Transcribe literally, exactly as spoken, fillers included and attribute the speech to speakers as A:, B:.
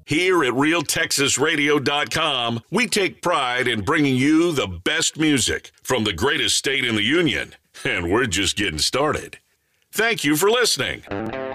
A: Here at Real Texas Radio dot com, we take pride in bringing you the best music from the greatest state in the union, and we're just getting started. Thank you for listening.